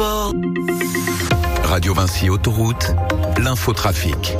Radio Vinci Autoroute, l'infotrafic.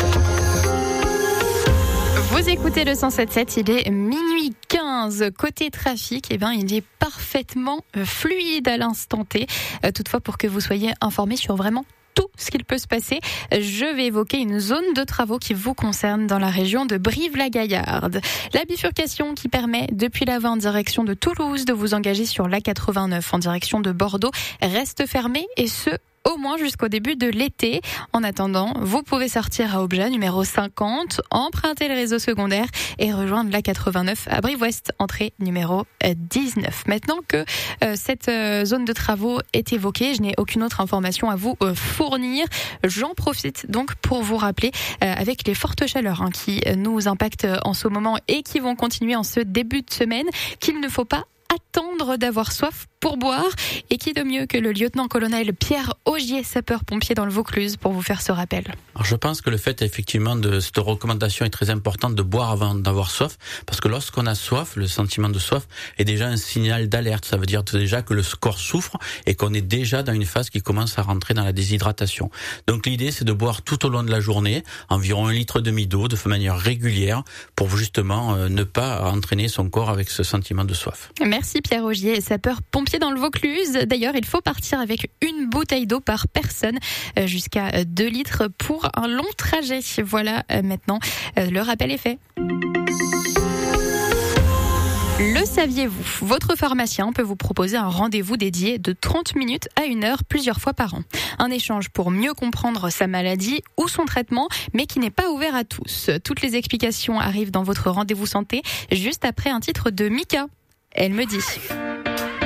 Vous écoutez le 107.7, il est minuit 15. Côté trafic, il est parfaitement fluide à l'instant T. Toutefois, pour que vous soyez informés sur vraiment tout ce qu'il peut se passer, je vais évoquer une zone de travaux qui vous concerne dans la région de Brive-la-Gaillarde. La bifurcation qui permet, depuis la 20 en direction de Toulouse, de vous engager sur l'A89 en direction de Bordeaux reste fermée, et ce, au moins jusqu'au début de l'été. En attendant, vous pouvez sortir à Aubenas, numéro 50, emprunter le réseau secondaire et rejoindre l'A89 à Brive-Ouest, entrée numéro 19. Maintenant que cette zone de travaux est évoquée, je n'ai aucune autre information à vous fournir. J'en profite donc pour vous rappeler, avec les fortes chaleurs qui nous impactent en ce moment et qui vont continuer en ce début de semaine, qu'il ne faut pas attendre d'avoir soif pour boire, et qui de mieux que le lieutenant-colonel Pierre Augier, sapeur-pompier dans le Vaucluse, pour vous faire ce rappel. Alors je pense que le fait effectivement de cette recommandation est très importante, de boire avant d'avoir soif, parce que lorsqu'on a soif, le sentiment de soif est déjà un signal d'alerte. Ça veut dire déjà que le corps souffre et qu'on est déjà dans une phase qui commence à rentrer dans la déshydratation. Donc l'idée, c'est de boire tout au long de la journée environ 1,5 litre d'eau de manière régulière pour justement ne pas entraîner son corps avec ce sentiment de soif. Merci Pierre Augier, sapeur-pompier dans le Vaucluse. D'ailleurs, il faut partir avec une bouteille d'eau par personne, jusqu'à 2 litres pour un long trajet. Voilà, maintenant, le rappel est fait. Le saviez-vous ? Votre pharmacien peut vous proposer un rendez-vous dédié de 30 minutes à 1 heure plusieurs fois par an. Un échange pour mieux comprendre sa maladie ou son traitement, mais qui n'est pas ouvert à tous. Toutes les explications arrivent dans votre rendez-vous santé juste après un titre de Mika. Elle me dit.